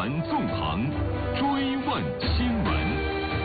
传纵横，追问新闻。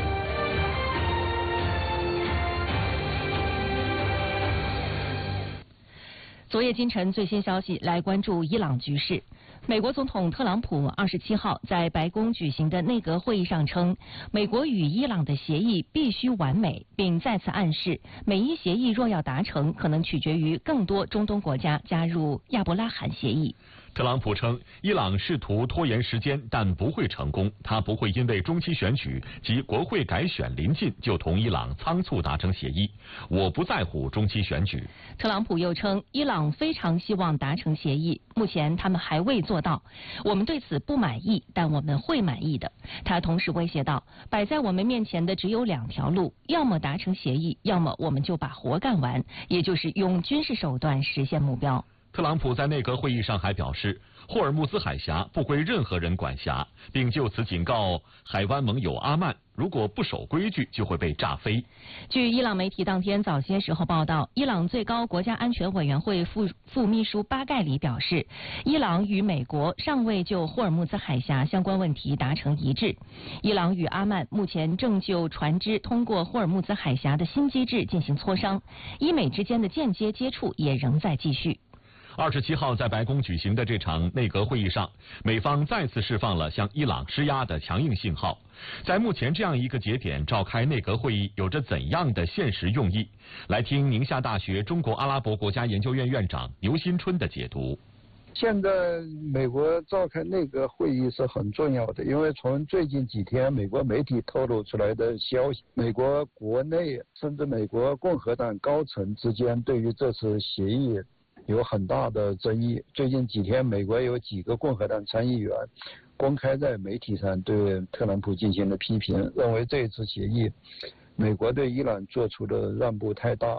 昨夜今晨最新消息，来关注伊朗局势。美国总统特朗普27号在白宫举行的内阁会议上称，美国与伊朗的协议必须完美，并再次暗示，美伊协议若要达成，可能取决于更多中东国家加入亚伯拉罕协议。 特朗普称，伊朗试图拖延时间，但不会成功。他不会因为中期选举及国会改选临近就同伊朗仓促达成协议。我不在乎中期选举。 特朗普又称，伊朗非常希望达成协议，目前他们还未做到。我们对此不满意，但我们会满意的。他同时威胁道，摆在我们面前的只有2条路，要么达成协议，要么我们就把活干完，也就是用军事手段实现目标。 特朗普在内阁会议上还表示，霍尔木兹海峡不归任何人管辖，并就此警告海湾盟友阿曼，如果不守规矩就会被炸飞。 据伊朗媒体当天早些时候报道，伊朗最高国家安全委员会副秘书巴盖里表示，伊朗与美国尚未就霍尔木兹海峡相关问题达成一致。伊朗与阿曼目前正就船只通过霍尔木兹海峡的新机制进行磋商，伊美之间的间接接触也仍在继续。 27号在白宫举行的这场内阁会议上，美方再次释放了向伊朗施压的强硬信号。在目前这样一个节点召开内阁会议，有着怎样的现实用意？来听宁夏大学中国阿拉伯国家研究院院长牛新春的解读。 现在美国召开内阁会议是很重要的，因为从最近几天美国媒体透露出来的消息，美国国内甚至美国共和党高层之间对于这次协议有很大的争议。最近几天，美国有几个共和党参议员公开在媒体上对特朗普进行了批评，认为这次协议美国对伊朗做出的让步太大，